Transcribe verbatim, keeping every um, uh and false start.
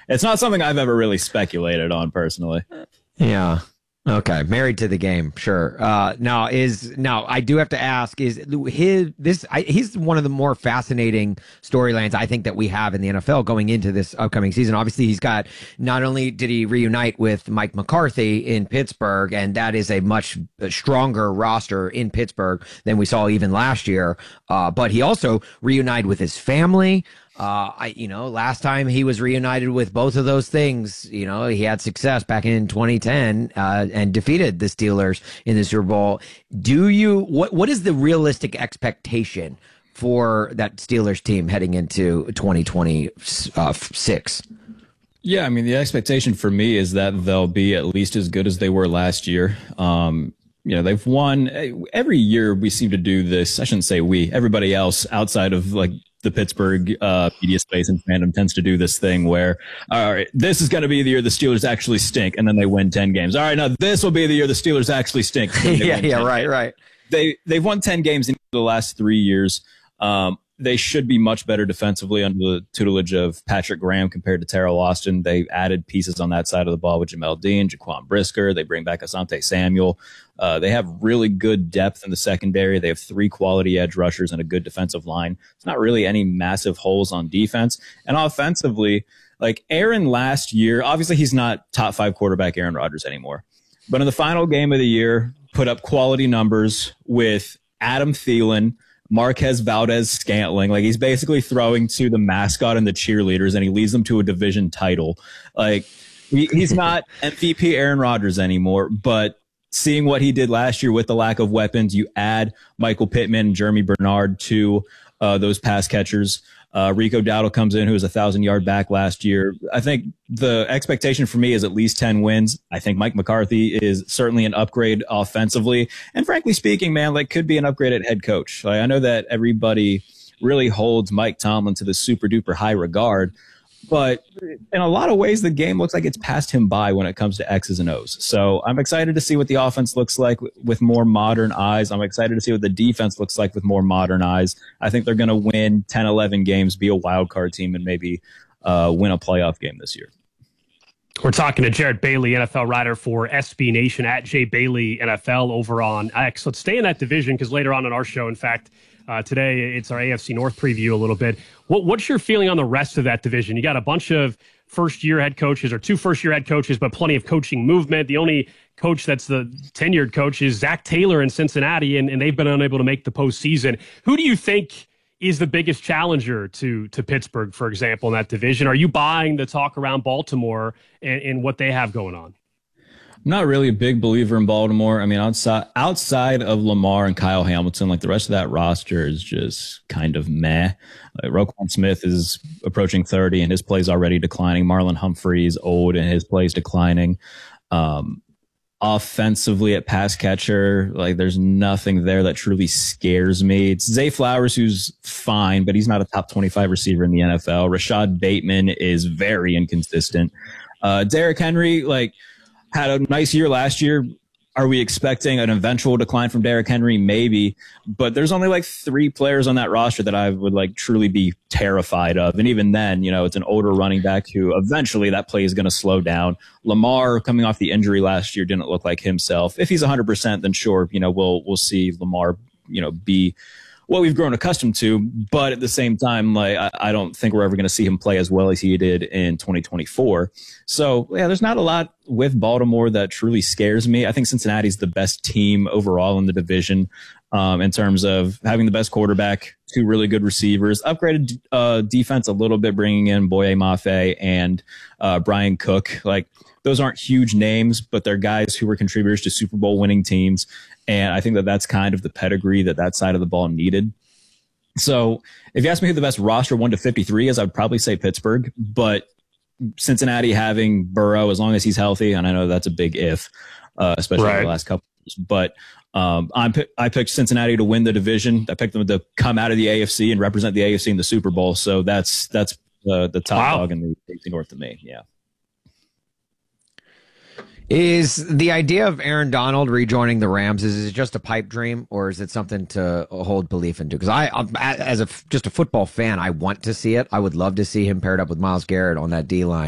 it's not something I've ever really speculated on personally. Yeah. Okay, married to the game, sure. Uh, now is now I do have to ask: is his this? I, he's one of the more fascinating storylines I think that we have in the N F L going into this upcoming season. Obviously, he's got not only did he reunite with Mike McCarthy in Pittsburgh, and that is a much stronger roster in Pittsburgh than we saw even last year, uh, but he also reunited with his family. Uh, I, you know, last time he was reunited with both of those things, you know, he had success back in twenty ten, uh, and defeated the Steelers in the Super Bowl. Do you, what, what is the realistic expectation for that Steelers team heading into twenty twenty-six? Yeah, I mean, the expectation for me is that they'll be at least as good as they were last year. Um, you know, they've won every year. We seem to do this. I shouldn't say we, everybody else outside of like the Pittsburgh uh, media space and fandom tends to do this thing where, all right, this is going to be the year the Steelers actually stink, and then they win ten games. All right, now this will be the year the Steelers actually stink. yeah, yeah, right, games. right. They they've won ten games in the last three years. Um, they should be much better defensively under the tutelage of Patrick Graham compared to Terrell Austin. They added pieces on that side of the ball with Jamel Dean, Jaquan Brisker. They bring back Asante Samuel. Uh, they have really good depth in the secondary. They have three quality edge rushers and a good defensive line. It's not really any massive holes on defense. And offensively, like Aaron last year, obviously he's not top five quarterback Aaron Rodgers anymore. But in the final game of the year, put up quality numbers with Adam Thielen, Marquez Valdez-Scantling. Like, he's basically throwing to the mascot and the cheerleaders, and he leads them to a division title. Like, he, he's not M V P Aaron Rodgers anymore, but seeing what he did last year with the lack of weapons, you add Michael Pittman and Jeremy Bernard to uh, those pass catchers. Uh, Rico Dowdle comes in, who was a thousand-yard back last year. I think the expectation for me is at least ten wins. I think Mike McCarthy is certainly an upgrade offensively. And frankly speaking, man, like, could be an upgrade at head coach. Like, I know that everybody really holds Mike Tomlin to the super-duper high regard, but in a lot of ways, the game looks like it's passed him by when it comes to X's and O's. So I'm excited to see what the offense looks like with more modern eyes. I'm excited to see what the defense looks like with more modern eyes. I think they're going to win ten, eleven games, be a wild card team, and maybe uh, win a playoff game this year. We're talking to Jarrett Bailey, N F L writer for S B Nation, at J Bailey N F L over on X. Let's stay in that division because later on in our show, in fact, Uh, today, it's our A F C North preview a little bit. What, what's your feeling on the rest of that division? You got a bunch of first-year head coaches or two first-year head coaches, but plenty of coaching movement. The only coach that's the tenured coach is Zach Taylor in Cincinnati, and, and they've been unable to make the postseason. Who do you think is the biggest challenger to to Pittsburgh, for example, in that division? Are you buying the talk around Baltimore and, and what they have going on? I'm not really a big believer in Baltimore. I mean, outside outside of Lamar and Kyle Hamilton, like, the rest of that roster is just kind of meh. Like, Roquan Smith is approaching thirty and his play's already declining. Marlon Humphrey is old and his play's declining. Um, offensively at pass catcher, like, there's nothing there that truly scares me. It's Zay Flowers, who's fine, but he's not a top twenty-five receiver in the N F L. Rashad Bateman is very inconsistent. Uh, Derrick Henry, like, had a nice year last year. Are we expecting an eventual decline from Derrick Henry? Maybe, but there's only like three players on that roster that I would like truly be terrified of. And even then, you know, it's an older running back who eventually that play is going to slow down. Lamar, coming off the injury last year, didn't look like himself. If he's one hundred percent, then sure, you know, we'll we'll see Lamar, you know, be what we've grown accustomed to. But at the same time, like, I, I don't think we're ever going to see him play as well as he did in twenty twenty-four. So, yeah, there's not a lot with Baltimore that truly scares me. I think Cincinnati's the best team overall in the division, um, in terms of having the best quarterback, two really good receivers, upgraded uh, defense a little bit, bringing in Boye Mafe and uh, Brian Cook. Like, those aren't huge names, but they're guys who were contributors to Super Bowl winning teams. And I think that that's kind of the pedigree that that side of the ball needed. So if you ask me who the best roster one to fifty-three is, I would probably say Pittsburgh. But Cincinnati having Burrow, as long as he's healthy, and I know that's a big if, uh, especially right. in the last couple of years. But um, I'm, I picked Cincinnati to win the division. I picked them to come out of the A F C and represent the A F C in the Super Bowl. So that's that's uh, the top wow. dog in the A F C North to me. Yeah. Is the idea of Aaron Donald rejoining the Rams, is it just a pipe dream, or is it something to hold belief into? Because I, as a just a football fan, I want to see it. I would love to see him paired up with Myles Garrett on that D line.